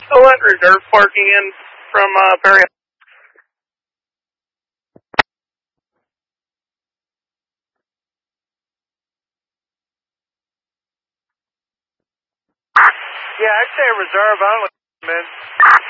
still let reserve parking in from Perry? Yeah, I'd say reserve only, man.